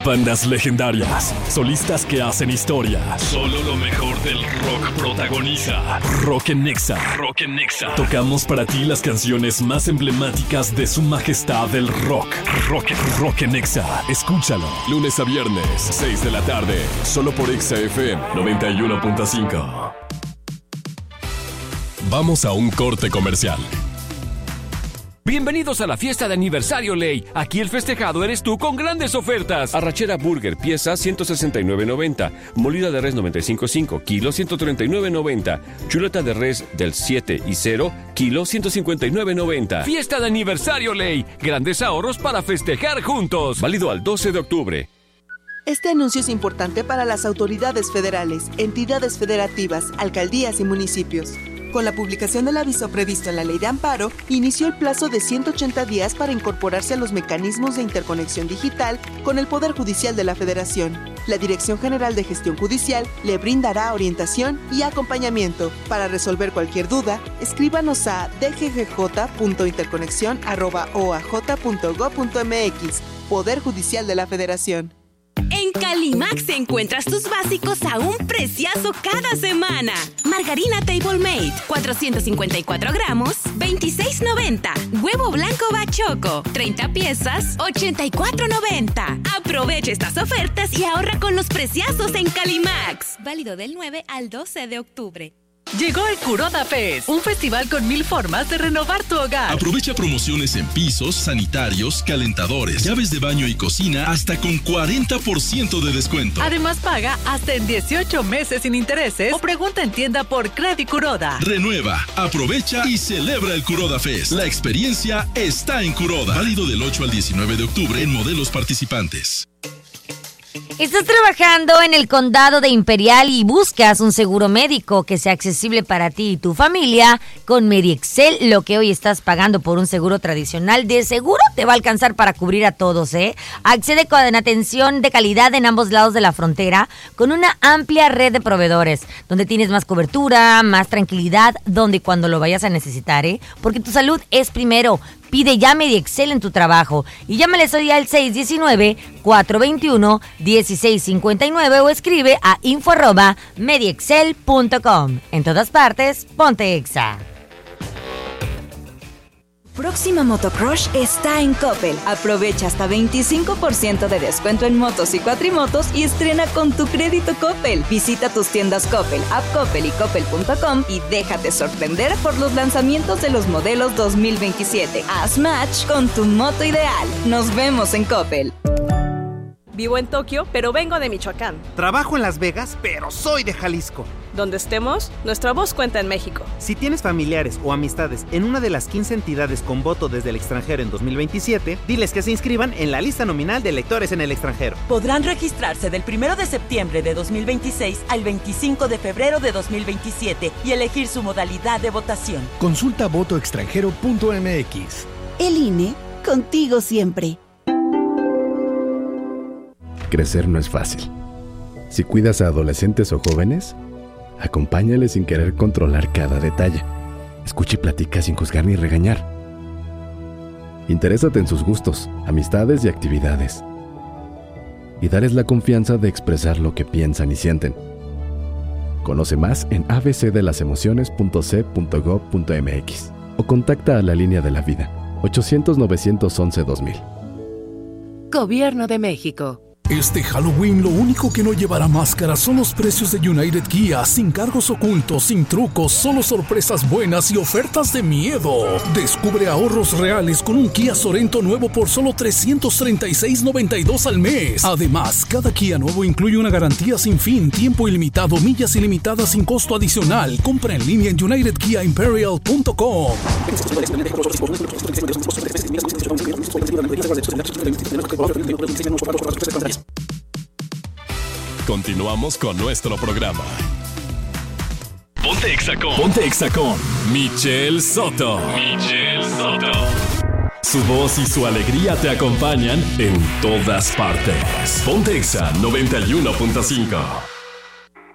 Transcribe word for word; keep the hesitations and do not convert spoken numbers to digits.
Bandas legendarias, solistas que hacen historia. Solo lo mejor del rock protagoniza Rock en Nexa. Rock en Nexa. Tocamos para ti las canciones más emblemáticas de su majestad del rock. Rock, rock en Nexa. Escúchalo. Lunes a viernes, seis de la tarde. Solo por Exa F M noventa y uno punto cinco. Vamos a un corte comercial. Bienvenidos a la fiesta de aniversario Ley. Aquí el festejado eres tú con grandes ofertas. Arrachera Burger, pieza ciento sesenta y nueve noventa. Molida de res noventa y cinco punto cinco, kilo ciento treinta y nueve noventa. Chuleta de res del siete y cero, kilo ciento cincuenta y nueve noventa. Fiesta de aniversario Ley. Grandes ahorros para festejar juntos. Válido al doce de octubre. Este anuncio es importante para las autoridades federales, entidades federativas, alcaldías y municipios. Con la publicación del aviso previsto en la Ley de Amparo, inició el plazo de ciento ochenta días para incorporarse a los mecanismos de interconexión digital con el Poder Judicial de la Federación. La Dirección General de Gestión Judicial le brindará orientación y acompañamiento. Para resolver cualquier duda, escríbanos a d g g j punto interconexión arroba o a j punto gob punto m x. Poder Judicial de la Federación. En Calimax encuentras tus básicos a un preciazo cada semana. Margarina Table Made, cuatrocientos cincuenta y cuatro gramos, veintiséis noventa. Huevo blanco Bachoco, treinta piezas, ochenta y cuatro noventa. Aprovecha estas ofertas y ahorra con los preciazos en Calimax. Válido del nueve al doce de octubre. Llegó el Kuroda Fest, un festival con mil formas de renovar tu hogar. Aprovecha promociones en pisos, sanitarios, calentadores, llaves de baño y cocina hasta con cuarenta por ciento de descuento. Además, paga hasta en dieciocho meses sin intereses o pregunta en tienda por Credit Kuroda. Renueva, aprovecha y celebra el Kuroda Fest. La experiencia está en Kuroda. Válido del ocho al diecinueve de octubre en modelos participantes. ¿Estás trabajando en el condado de Imperial y buscas un seguro médico que sea accesible para ti y tu familia? Con MediExcel, lo que hoy estás pagando por un seguro tradicional, de seguro te va a alcanzar para cubrir a todos, ¿eh? Accede con atención de calidad en ambos lados de la frontera, con una amplia red de proveedores, donde tienes más cobertura, más tranquilidad, donde y cuando lo vayas a necesitar, ¿eh? Porque tu salud es primero. Pide ya MediExcel en tu trabajo y llámales hoy al seis uno nueve, cuatro dos uno, uno seis cinco nueve o escribe a info arroba mediexcel punto com. En todas partes, ponte Exa. Próxima Motocrush está en Coppel. Aprovecha hasta veinticinco por ciento de descuento en motos y cuatrimotos y estrena con tu crédito Coppel. Visita tus tiendas Coppel, App Coppel y coppel punto com y déjate sorprender por los lanzamientos de los modelos dos mil veintisiete. Haz match con tu moto ideal. Nos vemos en Coppel. Vivo en Tokio, pero vengo de Michoacán. Trabajo en Las Vegas, pero soy de Jalisco. Donde estemos, nuestra voz cuenta en México. Si tienes familiares o amistades en una de las quince entidades con voto desde el extranjero en dos mil veintisiete, diles que se inscriban en la lista nominal de electores en el extranjero. Podrán registrarse del primero de septiembre de dos mil veintiséis al veinticinco de febrero de dos mil veintisiete y elegir su modalidad de votación. Consulta voto extranjero punto m x. El I N E, contigo siempre. Crecer no es fácil. Si cuidas a adolescentes o jóvenes, acompáñales sin querer controlar cada detalle. Escucha y platica sin juzgar ni regañar. Interésate en sus gustos, amistades y actividades. Y dales la confianza de expresar lo que piensan y sienten. Conoce más en a b c de las emociones punto c punto gob punto m x o contacta a la línea de la vida ochocientos, novecientos once, dos mil. Gobierno de México. Este Halloween lo único que no llevará máscara son los precios de United Kia, sin cargos ocultos, sin trucos, solo sorpresas buenas y ofertas de miedo. Descubre ahorros reales con un Kia Sorento nuevo por solo trescientos treinta y seis noventa y dos al mes. Además, cada Kia nuevo incluye una garantía sin fin, tiempo ilimitado, millas ilimitadas sin costo adicional. Compra en línea en united kia imperial punto com. Continuamos con nuestro programa. Ponte Exa con Ponte Exa con Michelle Soto. Michelle Soto. Su voz y su alegría te acompañan en todas partes. Ponte Exa noventa y uno punto cinco.